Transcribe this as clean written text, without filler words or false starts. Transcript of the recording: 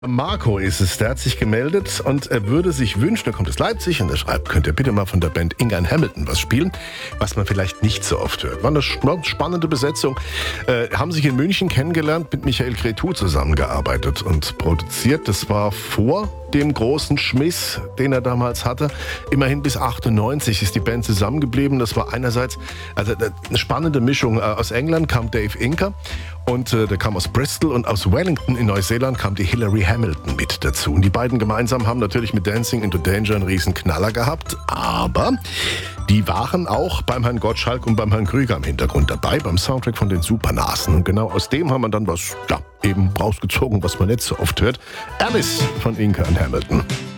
Marco ist es, der hat sich gemeldet und er würde sich wünschen, er kommt aus Leipzig und er schreibt, könnt ihr bitte mal von der Band Inga and Hamilton was spielen, was man vielleicht nicht so oft hört. War eine spannende Besetzung, haben sich in München kennengelernt, mit Michael Cretu zusammengearbeitet und produziert. Das war vor dem großen Schmiss, den er damals hatte. Immerhin bis 98 ist die Band zusammengeblieben. Das war einerseits eine spannende Mischung. Aus England kam Dave Inker und der kam aus Bristol, und aus Wellington in Neuseeland kam die Hilary Hamilton mit dazu. Und die beiden gemeinsam haben natürlich mit Dancing into Danger einen riesen Knaller gehabt, aber die waren auch beim Herrn Gottschalk und beim Herrn Krüger im Hintergrund dabei, beim Soundtrack von den Supernasen. Und genau aus dem haben wir dann was eben rausgezogen, was man nicht so oft hört. Alice von Inga and Hamilton.